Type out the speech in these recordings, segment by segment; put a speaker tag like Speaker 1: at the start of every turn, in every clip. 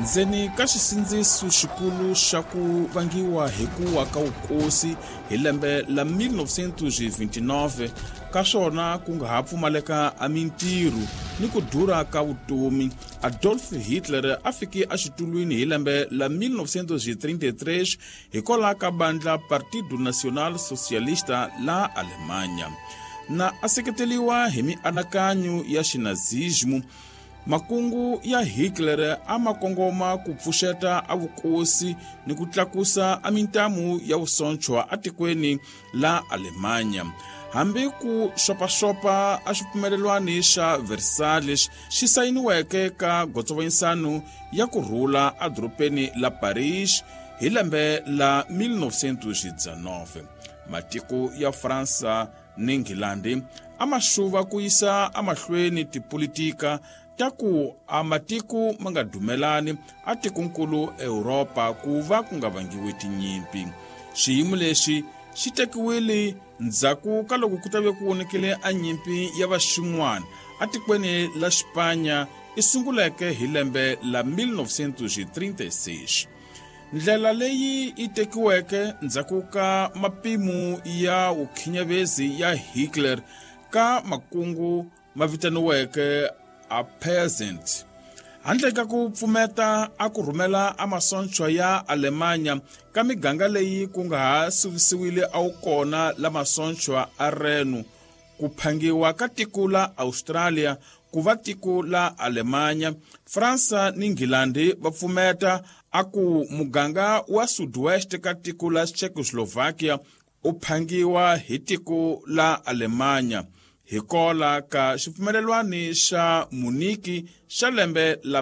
Speaker 1: Ndzeni ka xisindziso xikulu xa ku vangiwa hi ku wa ka vukosi hi lembe la 1929 ka swona ku nga ha pfumaleka a mintirho ni ku durha ka vutomi, Adolf Hitler a fike a xitulwini hi lembe la 1933 hikwalaho ka bandla Partido Nacional Socialista la Alemanya, na a seketeliwa hi mianakanyo ya xinazismo. Makungu ya Hitler a makongoma ku pfuxeta a vukosi ni ku tlakusa a mintamu ya vusonchwa a tikweni la Alemanya. Hambi ku xopaxopa a xipfumelelwani xa Versailles xi sayiniweke ka gotsovanyisano ya ku rhula a doropeni la Paris hi lembe la 1919. Matiko ya Fransa ni Ngilandi a ma xuva ku yisa a mahlweni tipolitika ta ku a matiko ma nga dumelani a tikonkulu Europa ku va ku nga vangiwi tinyimpi. Xiyimo lexi xi tekiwile ndzhaku ka loko ku tave ku vonekele a nyimpi ya vaxin'wana a tikweni la Xipanya i sunguleke hi lembe la 1936. Ndlela leyi i tekiweke ndzhaku ka mapimu ya ukhinyavezi ya Hitler ka makungu ma vitaniweke a peasant. Handle ka ku pfumeta a ku rhumela a masonchwa ya Alemanya ka miganga leyi ku nga ha suvisiwile a wu kona la masonchwa a Renu, ku phangiwa ka tiko la Australia ku va tiko la Alemanya, Fransa ni Ngilandi va pfumeta a ku muganga wa Sudwest ka tiko la Czechoslovakia u phangiwa hi tiko la Alemanya hikola ka xipfumelelwani xa Munich xa lembe la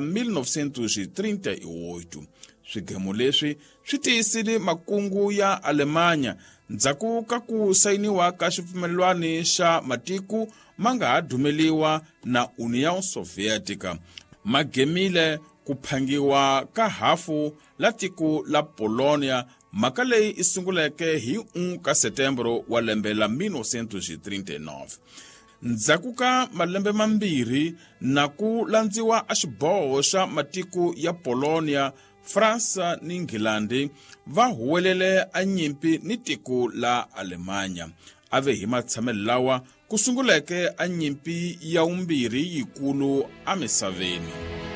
Speaker 1: 1938. Swigemo leswi swi tiyisile makungu ya Alemanya ndzhaku ka ku sayiniwa ka xipfumelelwani xa matiko ma nga ha dumeliwa na Union Sovietica. Ma gemile ku phangiwa ka hafu la tiko la Polonia, mhaka leyi i sunguleke hi 1 ka Setembro wa lembe la 1939. Ndzhaku ka malembe mambirhi na ku landziwa a xiboho xa matiko ya Polonia, Fransa ni Ngilandi va huwelele a nyimpi ni tiko la Alemanya. Ave hi matshamelo lawa ku sunguleke a nyimpi ya vumbirhi yikulu a misaveni.